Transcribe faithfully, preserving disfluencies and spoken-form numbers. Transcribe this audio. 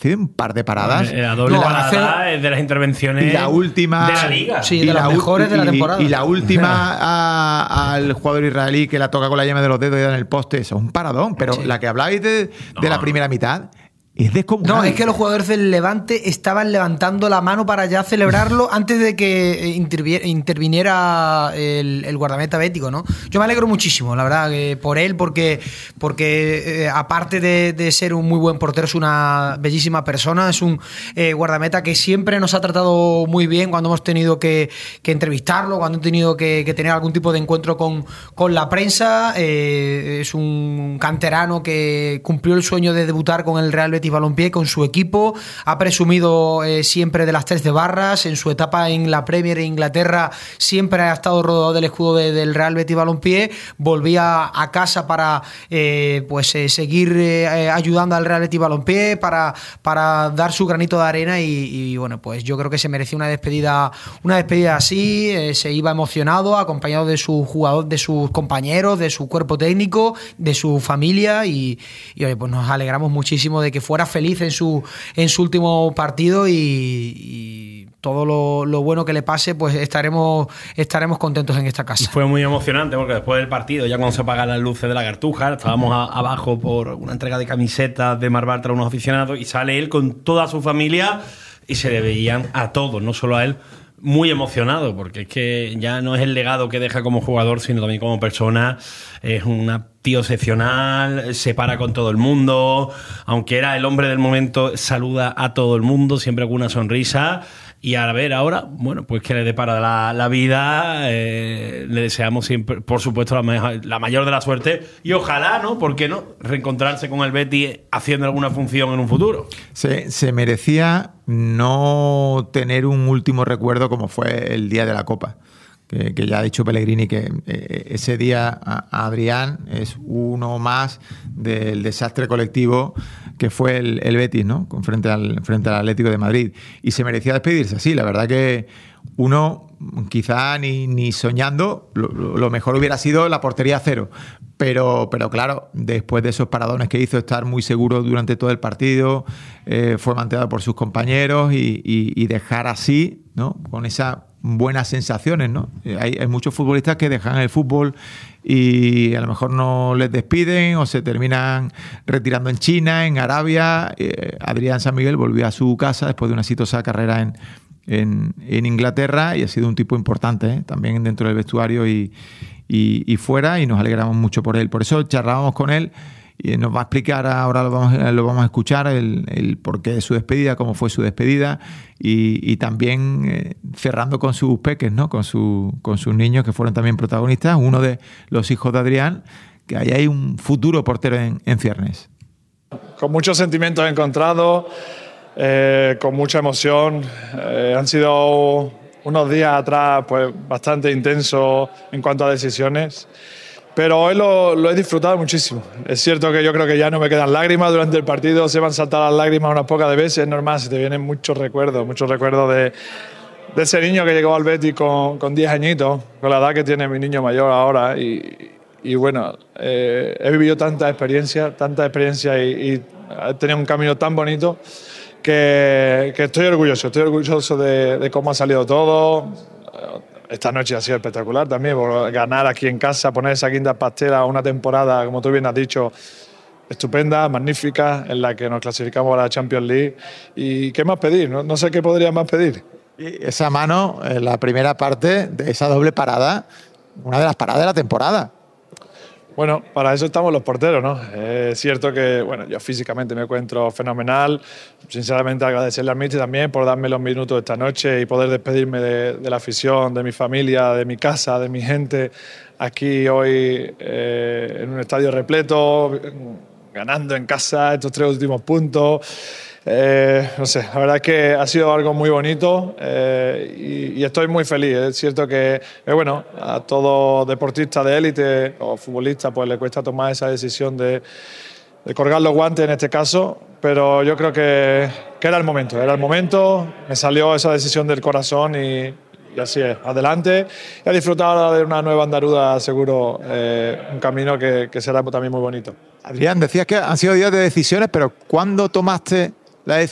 recibe un par de paradas. La doble No, parada hace- es de las intervenciones Y la última. de la liga. Sí, y de las la u- mejores de la y- temporada. Y la última a- al jugador israelí que la toca con la yema de los dedos y da en el poste, eso es un paradón. Pero Sí. la que habláis de, de No, la no. primera mitad es descomunal. No, es que los jugadores del Levante estaban levantando la mano para ya celebrarlo antes de que eh, intervi- interviniera el, el guardameta bético, ¿no? Yo me alegro muchísimo, la verdad, que por él, porque, porque eh, aparte de, de ser un muy buen portero, es una bellísima persona, es un eh, guardameta que siempre nos ha tratado muy bien cuando hemos tenido que, que entrevistarlo, cuando hemos tenido que, que tener algún tipo de encuentro con, con la prensa. Eh, es un canterano que cumplió el sueño de debutar con el Real Betis Balompié, con su equipo, ha presumido eh, siempre de las tres de Barras, en su etapa en la Premier de Inglaterra siempre ha estado rodeado del escudo de, del Real Betis Balompié, volvía a casa para eh, pues eh, seguir eh, ayudando al Real Betis Balompié, para, para dar su granito de arena y, y bueno, pues yo creo que se merecía una despedida, una despedida así, eh, se iba emocionado, acompañado de su jugador, de sus compañeros, de su cuerpo técnico, de su familia y, y oye, pues nos alegramos muchísimo de que fuera feliz en su, en su último partido y, y todo lo, lo bueno que le pase, pues estaremos, estaremos contentos en esta casa. Fue muy emocionante porque después del partido, ya cuando se apagan las luces de la Cartuja, estábamos a- abajo por una entrega de camisetas de Mar Bartra a unos aficionados y sale él con toda su familia y se le veían a todos, no solo a él, muy emocionado, porque es que ya no es el legado que deja como jugador, sino también como persona. Es un tío excepcional, se para con todo el mundo, aunque era el hombre del momento, saluda a todo el mundo, siempre con una sonrisa. Y a ver ahora, bueno, pues que le depara la, la vida, eh, le deseamos siempre, por supuesto, la, mejor, la mayor de la suerte y ojalá, ¿no? ¿Por qué no? Reencontrarse con el Betis haciendo alguna función en un futuro. Se, se merecía no tener un último recuerdo como fue el día de la Copa. Que, que ya ha dicho Pellegrini que eh, ese día a, a Adrián es uno más del desastre colectivo que fue el, el Betis, ¿no? Con frente al, frente al Atlético de Madrid. Y se merecía despedirse así. La verdad que uno, quizá ni, ni soñando, lo, lo mejor hubiera sido la portería cero. Pero, pero claro, después de esos paradones que hizo, estar muy seguro durante todo el partido, eh, fue mantenado por sus compañeros y, y, y dejar así, ¿no? Con esas buenas sensaciones, ¿no? Eh, hay, hay muchos futbolistas que dejan el fútbol y a lo mejor no les despiden o se terminan retirando en China, en Arabia. Eh, Adrián San Miguel volvió a su casa después de una exitosa carrera en, en, en Inglaterra y ha sido un tipo importante, ¿eh? También dentro del vestuario y, y, y fuera, y nos alegramos mucho por él. Por eso charlábamos con él y nos va a explicar, ahora lo vamos, lo vamos a escuchar, el, el porqué de su despedida, cómo fue su despedida y, y también eh, cerrando con sus peques, ¿no? Con, su, con sus niños que fueron también protagonistas, uno de los hijos de Adrián, que ahí hay un futuro portero en, en ciernes. Con muchos sentimientos encontrados, eh, con mucha emoción. Eh, han sido unos días atrás pues, bastante intensos en cuanto a decisiones. Pero hoy lo, lo he disfrutado muchísimo. Es cierto que yo creo que ya no me quedan lágrimas durante el partido, se van a saltar las lágrimas unas pocas de veces, es normal, se te vienen muchos recuerdos, muchos recuerdos de, de ese niño que llegó al Betis con, con diez añitos, con la edad que tiene mi niño mayor ahora. Y, y bueno, eh, he vivido tanta experiencia, tanta experiencia y, y he tenido un camino tan bonito que, que estoy orgulloso, estoy orgulloso de, de cómo ha salido todo. Esta noche ha sido espectacular también, por ganar aquí en casa, poner esa quinta pastela, una temporada, como tú bien has dicho, estupenda, magnífica, en la que nos clasificamos a la Champions League. ¿Y qué más pedir? No, no sé qué podría más pedir. Y esa mano, en la primera parte de esa doble parada, una de las paradas de la temporada. Bueno, para eso estamos los porteros, ¿no? Es cierto que, bueno, yo físicamente me encuentro fenomenal. Sinceramente agradecerle a Mister también por darme los minutos esta noche y poder despedirme de, de la afición, de mi familia, de mi casa, de mi gente, aquí hoy eh, en un estadio repleto, ganando en casa estos tres últimos puntos. Eh, no sé, la verdad es que ha sido algo muy bonito eh, y, y estoy muy feliz. Es cierto que, eh, bueno, a todo deportista de élite o futbolista pues le cuesta tomar esa decisión de, de colgar los guantes en este caso, pero yo creo que, que era el momento, era el momento, me salió esa decisión del corazón y, y así es, adelante. Y a disfrutar ahora de una nueva andaruda, seguro, eh, un camino que, que será también muy bonito. Adrián, decías que han sido días de decisiones, pero ¿cuándo tomaste la decisión